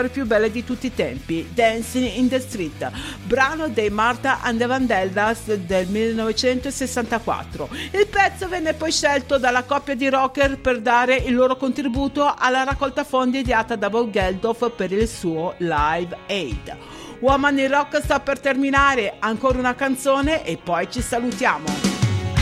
opere più belle di tutti i tempi, Dancing in the Street, brano dei Martha and the Vandellas del 1964. Il pezzo venne poi scelto dalla coppia di rocker per dare il loro contributo alla raccolta fondi ideata da Bob Geldof per il suo Live Aid. Woman in Rock sta per terminare, ancora una canzone e poi ci salutiamo.